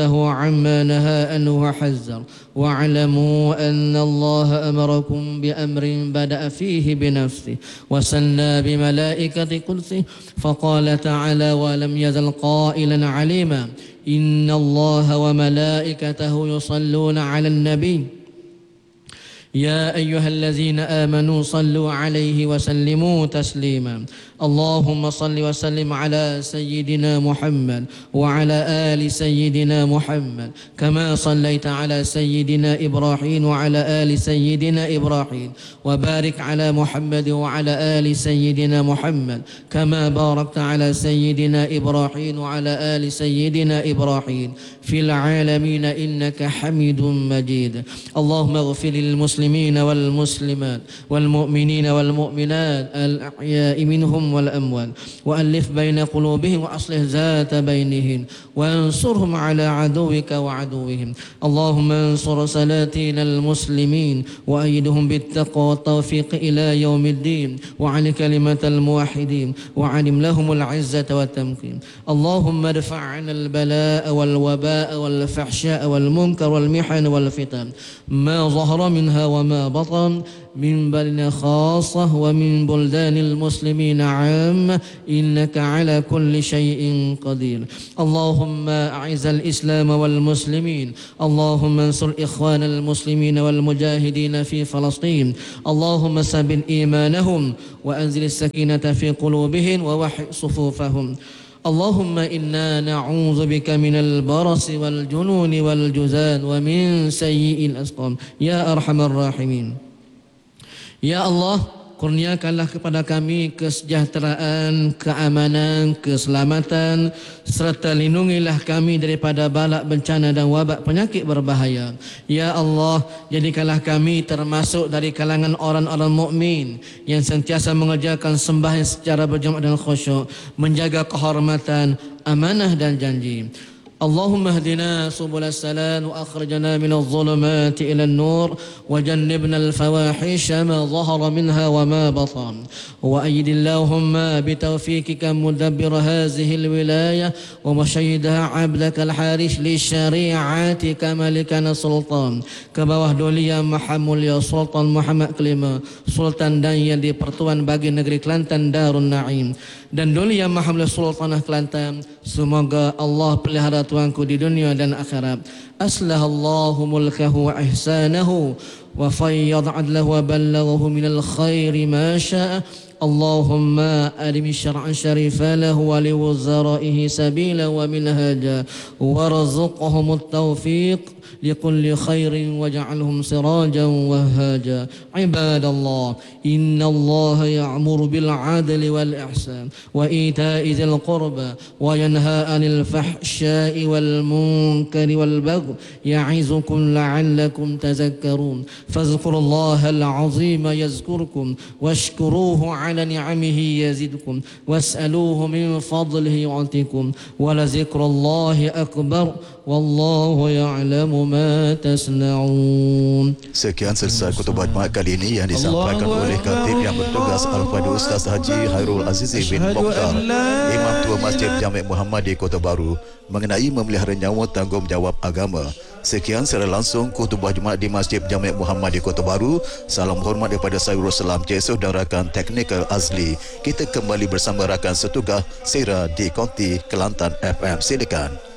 عما نهى عنه وحذر واعلموا أن الله أمركم بأمر بدأ فيه بنفسه وسنى بملائكة قدسه فقال تعالى ولم يزل قائلا عليما إن الله وملائكته يصلون على النبي يا أيها الذين آمنوا صلوا عليه وسلموا تسليما اللهم صل وسلم على سيدنا محمد وعلى آل سيدنا محمد كما صليت على سيدنا إبراهيم وعلى آل سيدنا إبراهيم وبارك على محمد وعلى آل سيدنا محمد كما باركت على سيدنا إبراهيم وعلى آل سيدنا إبراهيم في العالمين إنك حميد مجيد اللهم اغفر للمسلمين والمسلمات والمؤمنين والمؤمنات الأحياء منهم والأموات وألف بين قلوبهم وأصلح ذات بينهم وانصرهم على عدوك وعدوهم اللهم انصر سلاطين المسلمين وأيدهم بالتقوى والتوفيق إلى يوم الدين وعن كلمة الموحدين وعلم لهم العزة والتمكين اللهم ادفع عنا البلاء والوباء والفحشاء والمنكر والمحن والفتن ما ظهر منها وما بطن من بلدنا خاصة ومن بلدان المسلمين عامة إنك على كل شيء قدير اللهم أعز الإسلام والمسلمين اللهم انصر إخوان المسلمين والمجاهدين في فلسطين اللهم ثبت إيمانهم وأنزل السكينة في قلوبهم ووحي صفوفهم اللهم إنا نعوذ بك من البرص والجنون والجذام ومن سيء الأسقام يا أرحم الراحمين Ya Allah, kurniakanlah kepada kami kesejahteraan, keamanan, keselamatan, serta lindungilah kami daripada balak bencana dan wabak penyakit berbahaya. Ya Allah, jadikanlah kami termasuk dari kalangan orang-orang mukmin yang sentiasa mengerjakan sembahyang secara berjamaah dan khusyuk, menjaga kehormatan, amanah dan janji. اللهم اهدنا سبل السلام وأخرجنا من الظلمات إلى النور وجنبنا الفواحش ما ظهر منها وما بطن وأيد اللهم بتوفيقك مدبر هذه الولاية ومشيدها عبدك الحارث لشريعتك ملكنا السلطان كبawah doli yang maha mulia Sultan Muhammad kelima Sultan dan yang di Pertuan bagi negeri Kelantan Darun Naim dan doli yang maha mulia Sultanah Kelantan semoga Allah pelihara tuanku di dunia dan akhirat aslahallahu mulkahu wa ihsanahu wa fayyad adlahu wa ballaghahu minal khairi ma sya'a اللهم أرم الشرع الشريف له ولوزرائه سبيلا ومنهاجا وارزقهم التوفيق لكل خير واجعلهم سراجا وهاجا عباد الله إن الله يأمر بالعدل والإحسان وإيتاء ذي القربى وينهى عن الفحشاء والمنكر والبغي يعظكم لعلكم تذكرون فاذكروا الله العظيم يذكركم واشكروه على نعمه يزدكم واسألوه من فضله يعطيكم ولذكر الله أكبر والله يعلم ما تصنعون. Sekian selesai khutbah Jumaat kali ini yang disampaikan oleh Khatib yang bertugas Al-Fadhil Ustaz Haji Hairul Azizi bin Mokhtar, Imam Tua Masjid Jamek Muhammadi Kota Baru mengenai memelihara nyawa tanggungjawab agama. Sekian secara langsung khutbah Jumaat di Masjid Jamek Muhammadi Kota Baru. Salam hormat daripada saya Ruslam Cesuh dan rakan teknikal Azli. Kita kembali bersama rakan setugah Sira di Konti Kelantan FM. Silakan.